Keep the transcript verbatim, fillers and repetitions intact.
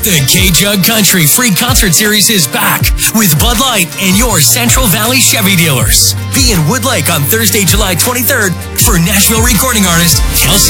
The K-Jug Country Free Concert Series is back with Bud Light and your Central Valley Chevy dealers. Be in Wood Lake on Thursday, July twenty-third for Nashville recording artist Kelsey